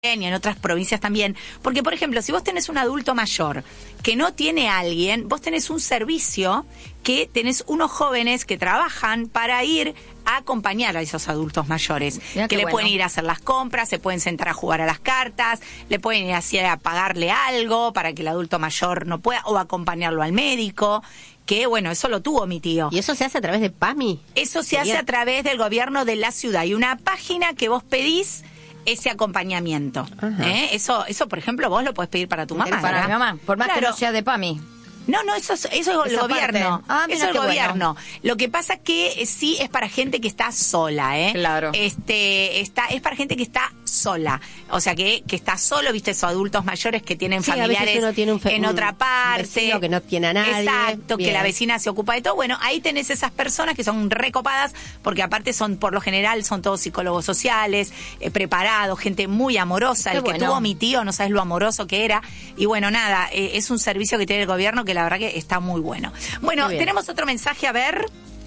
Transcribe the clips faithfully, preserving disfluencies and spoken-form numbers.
y en otras provincias también, porque por ejemplo, si vos tenés un adulto mayor que no tiene a alguien, vos tenés un servicio que tenés unos jóvenes que trabajan para ir a acompañar a esos adultos mayores, Mira que le bueno. pueden ir a hacer las compras, se pueden sentar a jugar a las cartas, le pueden ir así a pagarle algo para que el adulto mayor no pueda, o acompañarlo al médico, que bueno, eso lo tuvo mi tío. ¿Y eso se hace a través de PAMI? Eso se hace a través del gobierno de la ciudad. Hay una página que vos pedís ese acompañamiento. ¿eh? Eso, eso, por ejemplo, vos lo podés pedir para tu mamá. Para ¿verdad? mi mamá, por más Claro. que no sea de PAMI. No, no, eso es, eso es el Esa gobierno. parte. Ah, mira eso es el qué bueno. gobierno. Lo que pasa que eh, sí es para gente que está sola, ¿eh? Claro. Este, está, es para gente que está sola. O sea, que, que está solo, viste, esos adultos mayores que tienen Sí, a familiares veces uno tiene un fe- en un otra parte. vecino que no tiene a nadie. Exacto, que Bien. la vecina se ocupa de todo. Bueno, ahí tenés esas personas que son recopadas, porque aparte son, por lo general, son todos psicólogos sociales, eh, preparados, gente muy amorosa. Qué el que bueno. tuvo mi tío, no sabes lo amoroso que era. Y bueno, nada, eh, es un servicio que tiene el gobierno que la verdad que está muy bueno. Bueno, Qué bien. tenemos otro mensaje, a ver.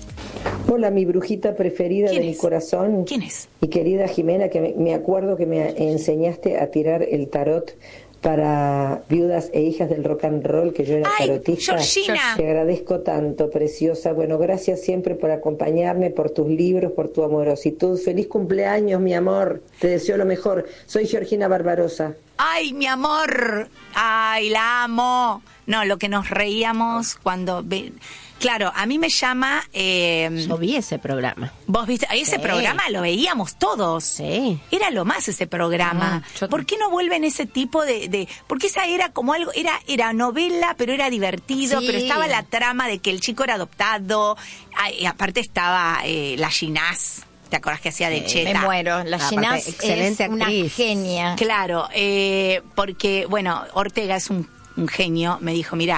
Hola, mi brujita preferida de ¿Quién mi es? corazón. ¿Quién es? Mi querida Jimena, que me, me acuerdo que me enseñaste a tirar el tarot para viudas e hijas del rock and roll, que yo era Ay, tarotista. Georgina. Te agradezco tanto, preciosa. Bueno, gracias siempre por acompañarme, por tus libros, por tu amorositud. Feliz cumpleaños, mi amor. Te deseo lo mejor. Soy Georgina Barbarosa. Ay, mi amor. Ay, la amo. No, lo que nos reíamos cuando... ve- Claro, a mí me llama... Eh, Yo vi ese programa. Vos viste, ese Sí. programa lo veíamos todos. Sí. Era lo más ese programa. Ah, yo- ¿Por qué no vuelven ese tipo de, de...? Porque esa era como algo... Era era novela, pero era divertido, Sí. pero estaba la trama de que el chico era adoptado. Ay, y aparte estaba eh, la Ginás. ¿Te acordás que hacía de Sí, Cheta? Me muero. La Aparte, Ginás excelente es una actriz. genia. Claro, eh, porque, bueno, Ortega es un, un genio. Me dijo, mira,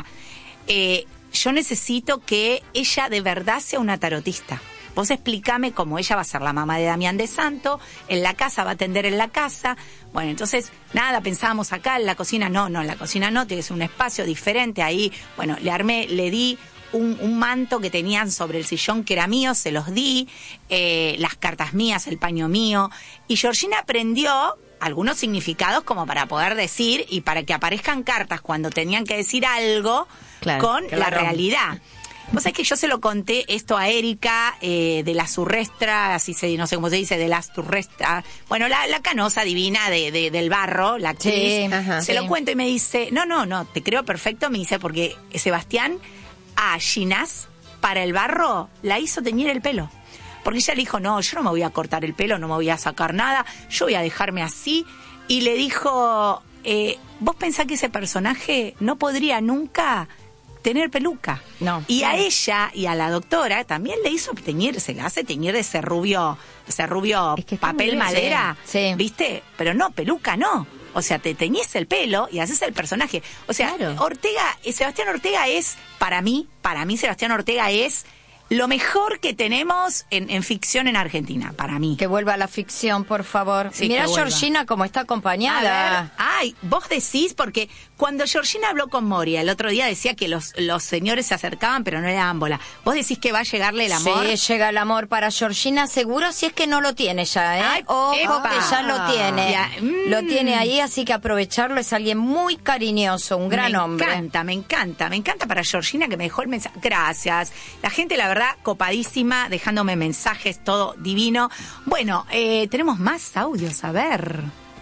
eh, yo necesito que ella de verdad sea una tarotista. Vos explícame cómo ella va a ser la mamá de Damián de Santo, en la casa, va a atender en la casa. Bueno, entonces, nada, pensábamos acá en la cocina. No, no, en la cocina no, tiene que ser un espacio diferente. Ahí, bueno, le armé, le di un, un manto que tenían sobre el sillón que era mío, se los di, eh, las cartas mías, el paño mío. Y Georgina aprendió algunos significados como para poder decir y para que aparezcan cartas cuando tenían que decir algo Claro, con la claro. realidad. Vos sabés que yo se lo conté esto a Erika eh, de la Surrestra, así se, no sé cómo se dice, de la Surrestra, bueno, la, la canosa divina de, de- del barro, la actriz. Sí, ajá. Se sí. lo cuento y me dice, no, no, no, te creo perfecto, me dice, porque Sebastián a Ginás para el barro la hizo teñir el pelo. Porque ella le dijo, no, yo no me voy a cortar el pelo, no me voy a sacar nada, yo voy a dejarme así. Y le dijo, eh, vos pensás que ese personaje no podría nunca tener peluca. No. Y a No. ella y a la doctora también le hizo teñir, se la hace teñir de ese rubio, ese rubio Es que está muy papel bien, madera, sí, sí. ¿viste? Pero no, peluca no. O sea, te teñís el pelo y haces el personaje. O sea, Claro. Ortega, eh, Sebastián Ortega es, para mí, para mí Sebastián Ortega es lo mejor que tenemos en, en ficción en Argentina, para mí. Que vuelva a la ficción, por favor. Sí, Mira que vuelva. Georgina cómo está A acompañada. ver, ay, vos decís, porque cuando Georgina habló con Moria, el otro día decía que los, los señores se acercaban, pero no le daban bola. ¿Vos decís que va a llegarle el amor? Sí, llega el amor para Georgina, seguro si es que no lo tiene ya, ¿eh? Ay, Ojo epa. que ya lo tiene. Ya, mm. Lo tiene ahí, así que aprovecharlo. Es alguien muy cariñoso, un gran me hombre. Me encanta, me encanta, me encanta para Georgina que me dejó el mensaje. Gracias. La gente, la verdad, copadísima, dejándome mensajes, todo divino. Bueno, eh, tenemos más audios, a ver.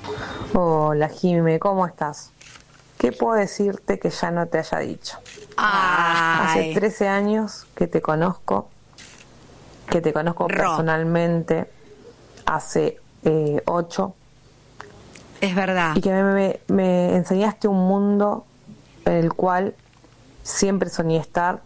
Hola Jime, ¿cómo estás? ¿Qué puedo decirte que ya no te haya dicho? Hace Ay, trece años que te conozco, que te conozco Ro. personalmente, hace eh, ocho, es verdad. y que me, me- me enseñaste un mundo en el cual siempre soñé estar,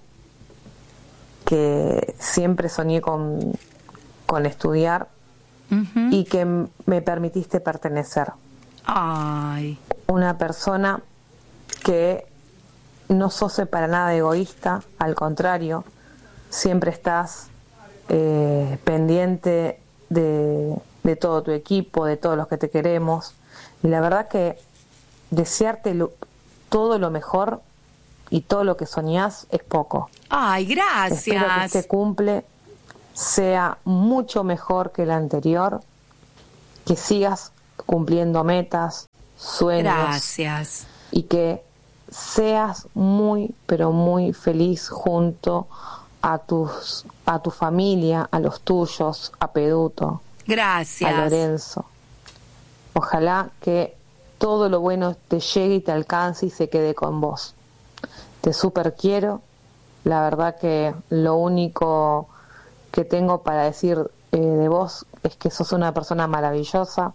que siempre soñé con, con estudiar Ujú. y que m- me permitiste pertenecer. Ay, Una persona que no sos para nada egoísta, al contrario, siempre estás eh, pendiente de, de todo tu equipo, de todos los que te queremos, y la verdad que desearte lo- todo lo mejor y todo lo que soñás es poco. ay, Espero que gracias. este cumple sea mucho mejor que el anterior, que sigas cumpliendo metas, sueños. Gracias. Y que seas muy, pero muy feliz junto a tus, a tu familia, a los tuyos, a Peduto, Gracias. a Lorenzo. Ojalá que todo lo bueno te llegue y te alcance y se quede con vos. Te súper quiero. La verdad que lo único que tengo para decir eh, de vos es que sos una persona maravillosa,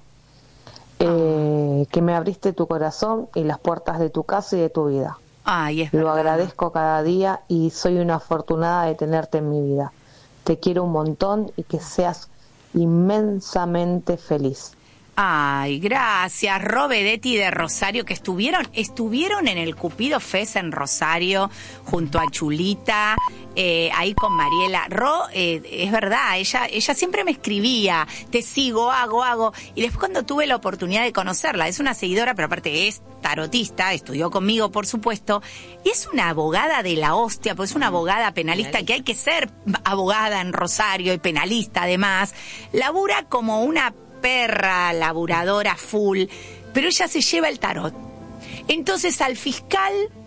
eh, que me abriste tu corazón y las puertas de tu casa y de tu vida. Ay, es Lo verdad. agradezco cada día y soy una afortunada de tenerte en mi vida. Te quiero un montón y que seas inmensamente feliz. Ay, gracias, Ro Bedetti de Rosario, que estuvieron, estuvieron en el Cupido Fest en Rosario, junto a Chulita, eh, ahí con Mariela. Ro, eh, es verdad, ella, ella siempre me escribía, te sigo, hago, hago, y después cuando tuve la oportunidad de conocerla, es una seguidora, pero aparte es tarotista, estudió conmigo, por supuesto, y es una abogada de la hostia, pues es una abogada penalista, que hay que ser abogada en Rosario y penalista además, labura como una perra laburadora full, pero ella se lleva el tarot. Entonces al fiscal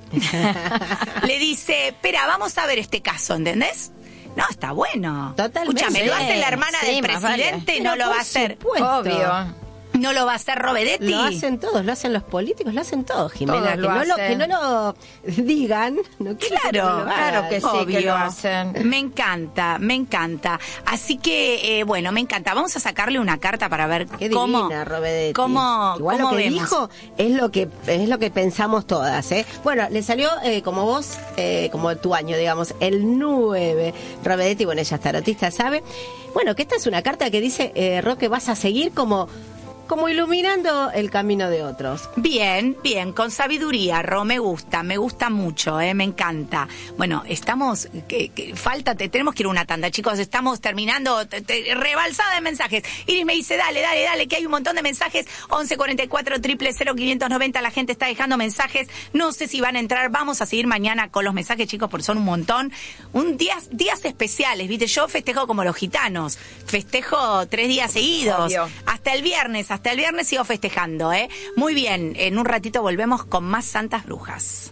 le dice, espera, vamos a ver este caso, ¿entendés? No, está bueno. Totalmente. Escúchame, lo hace la hermana Sí, del más presidente, vale. no Pero lo va por a hacer. supuesto. Obvio. No lo va a hacer Ro Bedetti. Lo hacen todos, lo hacen los políticos, lo hacen todos, Jimena. Todos Que lo no, lo, hacen. que no lo digan. No quiere que no Claro, lo hagan. claro que sí, obvio. que lo hacen. Me encanta, me encanta. Así que, eh, bueno, me encanta. Vamos a sacarle una carta para ver Qué cómo, divina, Robedetti. cómo, Igual cómo lo que vemos. dijo es lo que es lo que pensamos todas, ¿eh? Bueno, le salió eh, como vos, eh, como tu año, digamos, el nueve. Robedetti, bueno, ella es tarotista, ¿sabe? Bueno, que esta es una carta que dice, eh, Ro, que vas a seguir como como iluminando el camino de otros. Bien, bien, con sabiduría, Ro, me gusta, me gusta mucho, eh, me encanta. Bueno, estamos, que, que, falta, te, tenemos que ir a una tanda, chicos, estamos terminando, te, te, rebalsada de mensajes. Iris me dice, dale, dale, dale, que hay un montón de mensajes, once cuarenta y cuatro, cero cero cero, quinientos noventa, la gente está dejando mensajes, no sé si van a entrar, vamos a seguir mañana con los mensajes, chicos, porque son un montón. Un días, días especiales, viste, yo festejo como los gitanos, festejo tres días seguidos, Obvio. hasta el viernes, hasta el viernes sigo festejando, ¿eh? Muy bien, en un ratito volvemos con más Santas Brujas.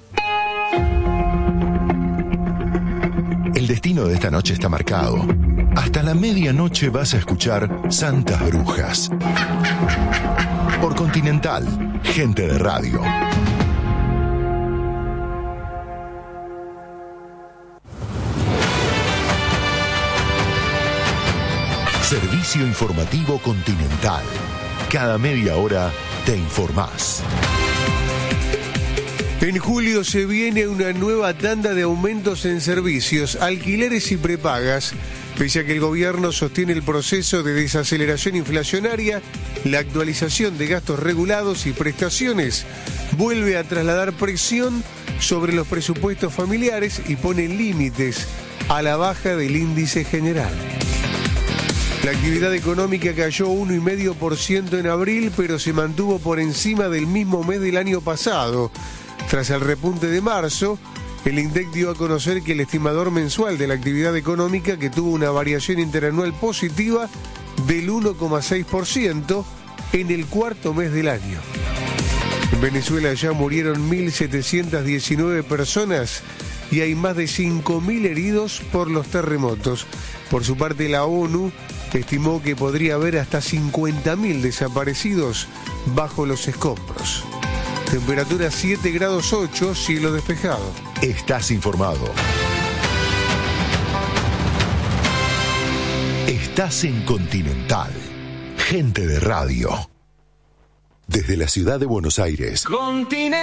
El destino de esta noche está marcado. Hasta la medianoche vas a escuchar Santas Brujas. Por Continental, gente de radio. Servicio informativo Continental. Cada media hora te informás. En julio se viene una nueva tanda de aumentos en servicios, alquileres y prepagas. Pese a que el gobierno sostiene el proceso de desaceleración inflacionaria, la actualización de gastos regulados y prestaciones vuelve a trasladar presión sobre los presupuestos familiares y pone límites a la baja del índice general. La actividad económica cayó uno coma cinco por ciento en abril, pero se mantuvo por encima del mismo mes del año pasado. Tras el repunte de marzo, el INDEC dio a conocer que el estimador mensual de la actividad económica, que tuvo una variación interanual positiva del uno coma seis por ciento en el cuarto mes del año. En Venezuela ya murieron mil setecientas diecinueve personas y hay más de cinco mil heridos por los terremotos. Por su parte, la ONU estimó que podría haber hasta cincuenta mil desaparecidos bajo los escombros. Temperatura siete grados ocho, cielo despejado. Estás informado. Estás en Continental, gente de radio. Desde la ciudad de Buenos Aires. Continental.